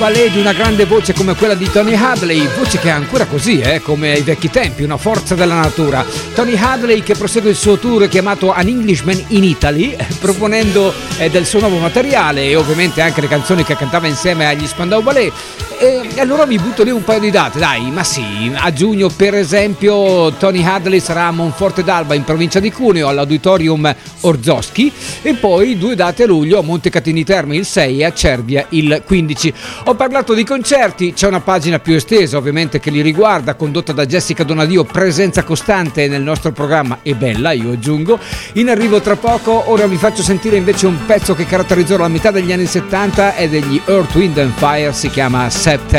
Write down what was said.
Ballet di una grande voce come quella di Tony Hadley, voce che è ancora così, come ai vecchi tempi, una forza della natura. Tony Hadley che prosegue il suo tour chiamato An Englishman in Italy, proponendo del suo nuovo materiale e ovviamente anche le canzoni che cantava insieme agli Spandau Ballet. E allora mi butto lì un paio di date, dai, ma sì, a giugno per esempio Tony Hadley sarà a Monforte d'Alba in provincia di Cuneo all'Auditorium Orzoschi e poi 2 date a luglio a Montecatini Terme il 6 e a Cervia il 15. Ho parlato di concerti, c'è una pagina più estesa ovviamente che li riguarda, condotta da Jessica Donadio, presenza costante nel nostro programma e bella, io aggiungo. In arrivo tra poco, ora vi faccio sentire invece un pezzo che caratterizzò la metà degli anni 70 e degli Earth, Wind and Fire, si chiama September.